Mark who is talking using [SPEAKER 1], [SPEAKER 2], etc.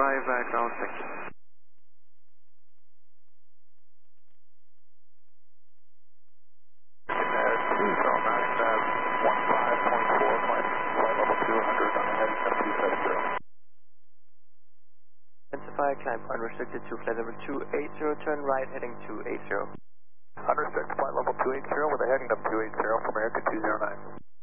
[SPEAKER 1] ground, thank you.
[SPEAKER 2] Intensify, climb unrestricted to flight level 280, turn right heading 280.
[SPEAKER 3] Unrestricted, flight level 280 with a heading of 280 from America 209.